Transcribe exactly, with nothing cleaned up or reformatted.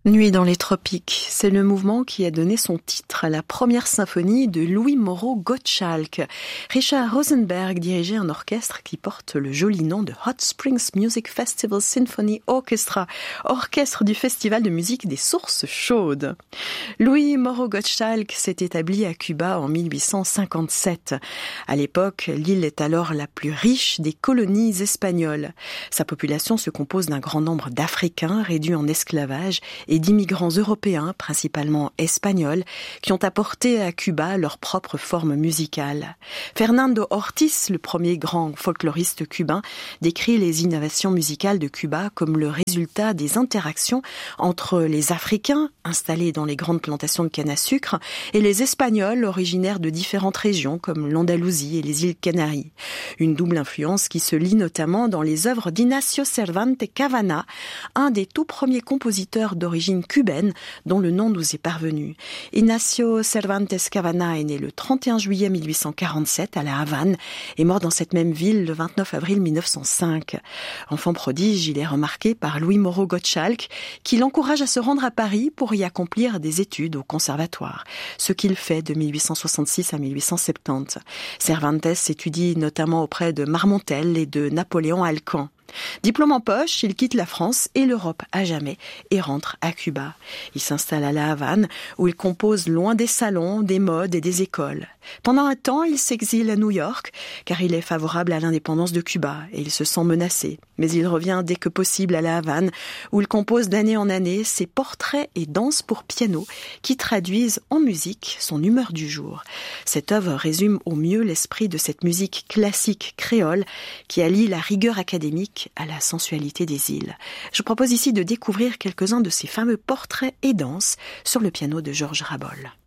Nuit dans les tropiques, c'est le mouvement qui a donné son titre à la première symphonie de Louis Moreau Gottschalk. Richard Rosenberg dirigeait un orchestre qui porte le joli nom de Hot Springs Music Festival Symphony Orchestra, orchestre du Festival de musique des sources chaudes. Louis Moreau Gottschalk s'est établi à Cuba en mille huit cent cinquante-sept. À l'époque, l'île est alors la plus riche des colonies espagnoles. Sa population se compose d'un grand nombre d'Africains réduits en esclavage et d'immigrants européens, principalement espagnols, qui ont apporté à Cuba leur propre forme musicale. Fernando Ortiz, le premier grand folkloriste cubain, décrit les innovations musicales de Cuba comme le résultat des interactions entre les Africains, installés dans les grandes plantations de canne à sucre, et les Espagnols, originaires de différentes régions comme l'Andalousie et les îles Canaries. Une double influence qui se lit notamment dans les œuvres d'Ignacio Cervantes Cavana, un des tout premiers compositeurs d'origine cubaine dont le nom nous est parvenu. Ignacio Cervantes Cavana est né le trente et un juillet mille huit cent quarante-sept à La Havane et mort dans cette même ville le vingt-neuf avril mille neuf cent cinq. Enfant prodige, il est remarqué par Louis Moreau Gottschalk qui l'encourage à se rendre à Paris pour y accomplir des études au conservatoire, ce qu'il fait de mille huit cent soixante-six à mille huit cent soixante-dix. Cervantes étudie notamment auprès de Marmontel et de Napoléon Alcan. Diplôme en poche, il quitte la France et l'Europe à jamais et rentre à Cuba. Il s'installe à La Havane où il compose loin des salons, des modes et des écoles. Pendant un temps, il s'exile à New York car il est favorable à l'indépendance de Cuba et il se sent menacé. Mais il revient dès que possible à La Havane où il compose d'année en année ses portraits et danses pour piano qui traduisent en musique son humeur du jour. Cette œuvre résume au mieux l'esprit de cette musique classique créole qui allie la rigueur académique à la sensualité des îles. Je propose ici de découvrir quelques-uns de ces fameux portraits et danses sur le piano de Georges Rabol.